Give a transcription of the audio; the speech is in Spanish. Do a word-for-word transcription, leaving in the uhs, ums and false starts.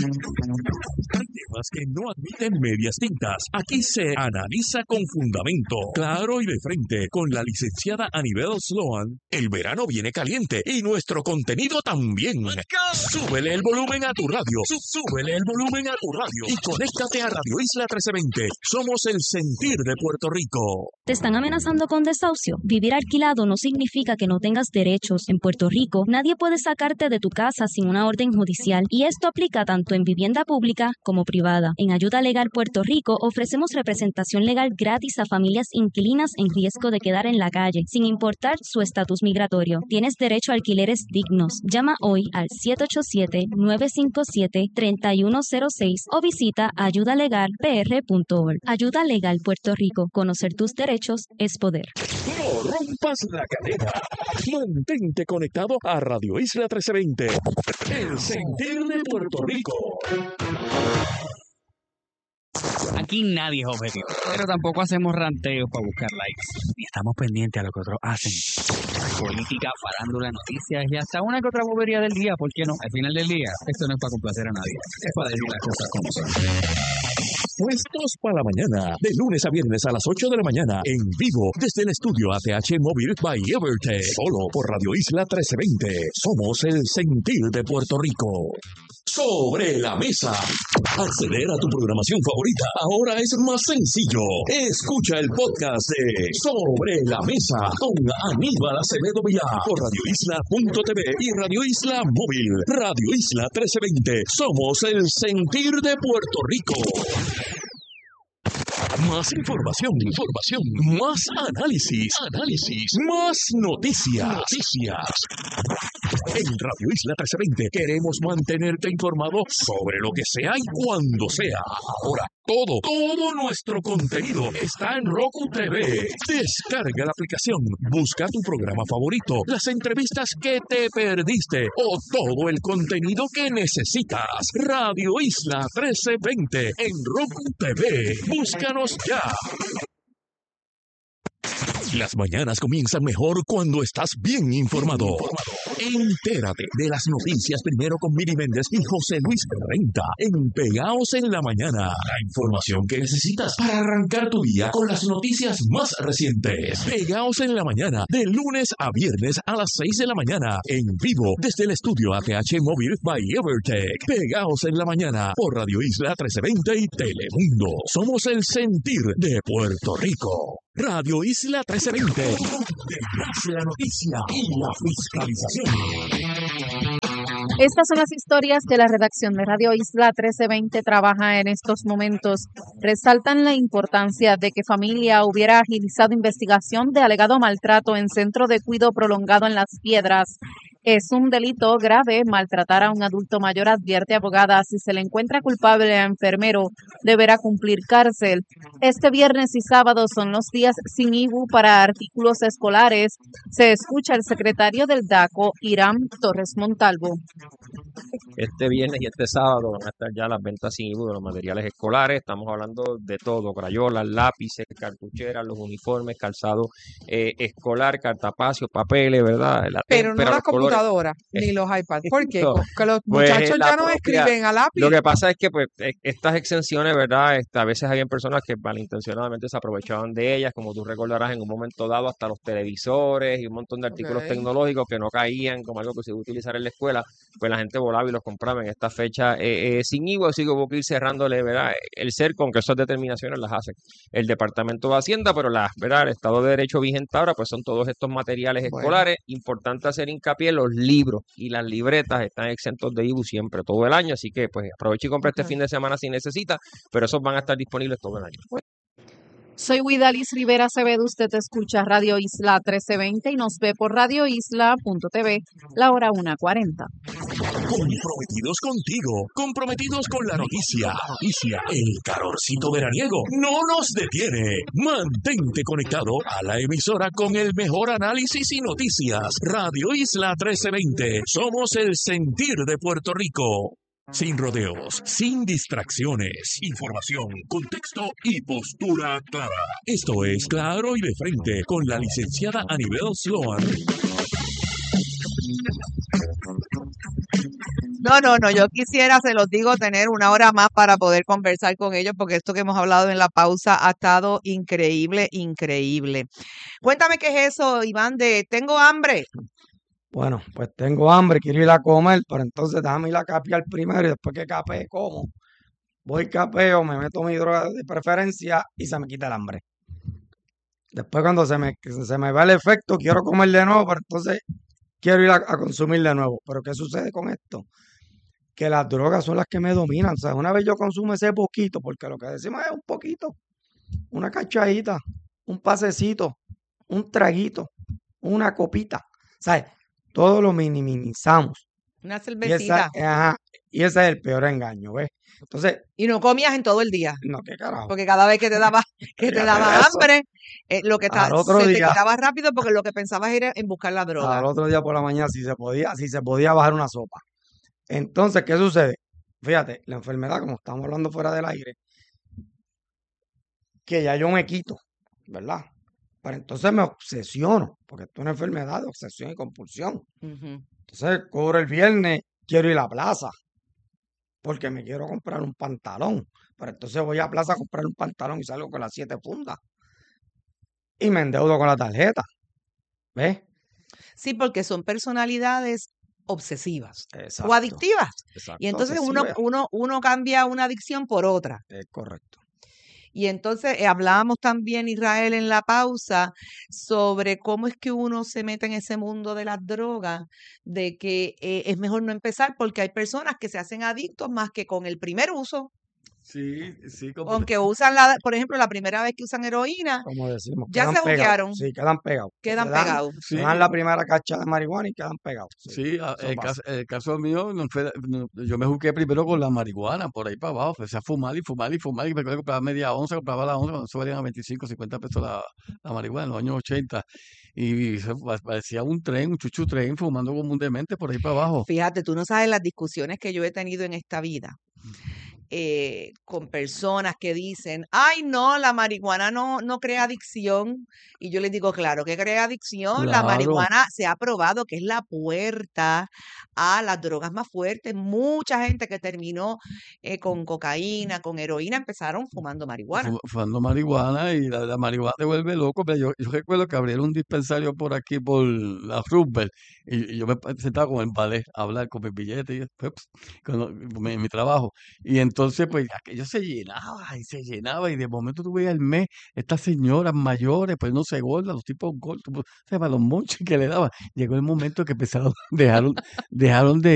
Temas que no admiten medias tintas. Aquí se analiza con fundamento, claro y de frente, con la licenciada Anibel Sloan. El verano viene caliente y nuestro contenido también. Súbele el volumen a tu radio. Súbele el volumen a tu radio y conéctate a Radio Isla trece veinte. Somos el sentir de Puerto Rico. ¿Te están amenazando con desahucio? Vivir alquilado no significa que no tengas derechos. En Puerto Rico, nadie puede sacarte de tu casa sin una orden judicial, y esto aplica tanto en vivienda pública como privada. En Ayuda Legal Puerto Rico ofrecemos representación legal gratis a familias inquilinas en riesgo de quedar en la calle, sin importar su estatus migratorio. Tienes derecho a alquileres dignos. Llama hoy al siete ocho siete, nueve cinco siete, tres uno cero seis o visita ayuda legal p r punto org. Ayuda Legal Puerto Rico. Conocer tus derechos es poder. No rompas la cadena. Mantente conectado a Radio Isla trece veinte. El sentir de Puerto Rico. Aquí nadie es objetivo, pero tampoco hacemos ranteos para buscar likes. Y estamos pendientes a lo que otros hacen. Política, farándula, noticias y hasta una que otra bobería del día, ¿por qué no? Al final del día, esto no es para complacer a nadie, es para decir las cosas como son. Puestos para la mañana, de lunes a viernes a las ocho de la mañana, en vivo, desde el estudio A T H Móvil by Evertech, solo por Radio Isla trece veinte. Somos el sentir de Puerto Rico. Sobre la mesa. Acceder a tu programación favorita ahora es más sencillo. Escucha el podcast de Sobre la Mesa con Aníbal Acevedo Vilá por radio isla punto t v y Radio Isla Móvil. Radio Isla trece veinte. Somos el sentir de Puerto Rico. Más información, información, más análisis, análisis, más noticias, noticias. En Radio Isla trece veinte queremos mantenerte informado sobre lo que sea y cuando sea. Ahora, todo, todo nuestro contenido está en Roku T V. Descarga la aplicación, busca tu programa favorito, las entrevistas que te perdiste o todo el contenido que necesitas. Radio Isla trece veinte en Roku T V. Búscanos ya. Las mañanas comienzan mejor cuando estás bien informado. Entérate de las noticias primero con Miri Méndez y José Luis Renta en Pegaos en la Mañana. La información que necesitas para arrancar tu día con las noticias más recientes. Pegaos en la Mañana, de lunes a viernes a las seis de la mañana, en vivo desde el estudio A T H Móvil by Evertech. Pegaos en la Mañana por Radio Isla trece veinte y Telemundo. Somos el sentir de Puerto Rico. Radio Isla trece veinte. Detrás de la noticia y la fiscalización. Estas son las historias que la redacción de Radio Isla trece veinte trabaja en estos momentos. Resaltan la importancia de que familia hubiera agilizado investigación de alegado maltrato en centro de cuidado prolongado en Las Piedras. Es un delito grave maltratar a un adulto mayor, advierte abogada. Si se le encuentra culpable a enfermero, deberá cumplir cárcel. Este viernes y sábado son los días sin I B U para artículos escolares. Se escucha el secretario del D A C O, Irán Torres Montalvo. Este viernes y este sábado van a estar ya las ventas sin I B U de los materiales escolares. Estamos hablando de todo: crayolas, lápices, cartucheras, los uniformes, calzado eh, escolar, cartapacios, papeles, ¿verdad? La Pero no las computadoras ni los iPads. ¿Por qué? Porque los Pues, muchachos la ya no propia- escriben a lápiz. Lo que pasa es que pues e- estas exenciones, ¿verdad? Este, a veces habían personas que malintencionadamente se aprovechaban de ellas, como tú recordarás, en un momento dado hasta los televisores y un montón de artículos Ok. tecnológicos que no caían como algo que se iba a utilizar en la escuela, pues la gente volaba y los compraba en esta fecha eh, eh, sin I V A, así que hubo que ir cerrándole, ¿verdad? El cerco, aunque esas determinaciones las hace el Departamento de Hacienda, pero la, ¿verdad? El Estado de Derecho vigente ahora, pues son todos estos materiales Bueno. escolares. Importante hacer hincapié, los libros y las libretas están exentos de I V A siempre, todo el año, así que pues aproveche y compre este Ok. fin de semana si necesita, pero esos van a estar disponibles todo el año. Soy Widalis Rivera Acevedo, usted escucha Radio Isla trece veinte y nos ve por radio isla punto t v, la hora una cuarenta. Comprometidos contigo, comprometidos con la noticia. Noticia, el calorcito veraniego no nos detiene. Mantente conectado a la emisora con el mejor análisis y noticias. Radio Isla trece veinte. Somos el sentir de Puerto Rico. Sin rodeos, sin distracciones, información, contexto y postura clara. Esto es Claro y de Frente con la licenciada Anibel Sloan. No, no, no, yo quisiera, se los digo, tener una hora más para poder conversar con ellos, porque esto que hemos hablado en la pausa ha estado increíble, increíble. Cuéntame qué es eso, Iván, de tengo hambre. Bueno, pues tengo hambre, quiero ir a comer, pero entonces déjame ir a capear primero y después que capee como. Voy capeo, me meto mi droga de preferencia y se me quita el hambre. Después cuando se me, se me va el efecto, quiero comer de nuevo, pero entonces quiero ir a, a consumir de nuevo. Pero ¿qué sucede con esto? Que las drogas son las que me dominan. O sea, una vez yo consumo ese poquito, porque lo que decimos es un poquito, una cachadita, un pasecito, un traguito, una copita. ¿Sabes? Todo lo minimizamos. Una Y, cervecita. esa, ajá, y ese es el peor engaño, ¿ves? Entonces, Y no comías en todo el día. no, qué carajo. Porque cada vez que te daba, que te Fíjate daba eso. hambre, eh, lo que ta- Al otro se te día, quitaba rápido porque lo que pensabas era en buscar la al droga. otro día por la mañana, si se podía, si se podía bajar una sopa. Entonces, ¿qué sucede? Fíjate, la enfermedad, como estamos hablando fuera del aire, que ya yo me quito, ¿verdad? Pero entonces me obsesiono, porque esto es una enfermedad de obsesión y compulsión. Ujú. Entonces, cobro el viernes, quiero ir a la plaza, porque me quiero comprar un pantalón. Pero entonces voy a plaza a comprar un pantalón y salgo con las siete fundas. Y me endeudo con la tarjeta. ¿Ves? Sí, porque son personalidades obsesivas o Exacto, adictivas. Y exacto, entonces uno, obsesiva. uno, uno cambia una adicción por otra. Es correcto. Y entonces eh, hablábamos también, Israel, en la pausa, sobre cómo es que uno se mete en ese mundo de las drogas, de que eh, es mejor no empezar porque hay personas que se hacen adictos más que con el primer uso. Sí, sí, como Aunque usan, la, por ejemplo, la primera vez que usan heroína, Como decimos, ya quedan se pegados. buquearon, Sí, quedan pegados. quedan Se dan, pegados. se sí, dan la primera cacha de marihuana y quedan pegados. Sí, sí, a- eso el pasa. caso, el caso mío, no fue- no, yo me jugué primero con la marihuana, por ahí para abajo, empecé a fumar y fumar y fumar, y me acuerdo que compraba media onza, compraba la onza, cuando eso valían a veinticinco, cincuenta pesos la, la marihuana en los años ochenta, y se pa- parecía un tren, un chuchu tren, fumando como un demente por ahí para abajo. Fíjate, tú no sabes las discusiones que yo he tenido en esta vida. eh, con personas que dicen, ay no, la marihuana no, no crea adicción. Y yo les digo, claro que crea adicción. La Claro, marihuana se ha probado que es la puerta a las drogas más fuertes. Mucha gente que terminó eh, con cocaína, con heroína, empezaron fumando marihuana. fu- fumando marihuana, y la, la marihuana te vuelve loco. Pero yo, yo recuerdo que abrieron un dispensario por aquí, por la Roosevelt, y, y yo me pa- sentaba con el ballet a hablar con mis billetes y después, pues, con lo- mi, mi trabajo. Y entonces, pues, aquello se llenaba y se llenaba, y de momento tú veías el mes, estas señoras mayores, pues no se gordas, los tipos gordos, pues, o sea, para los monches que le daban. Llegó el momento que empezaron, dejaron, dejaron de